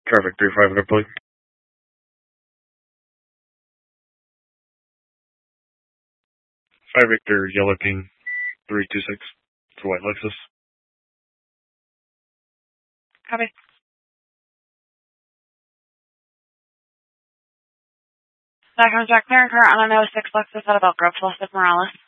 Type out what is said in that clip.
Traffic 35 Airplane. 5 Victor, Yellow King, 326. It's a white Lexus. Copy. Background check clear, car on an 06 Lexus out of Elk Grove, Celeste Morales.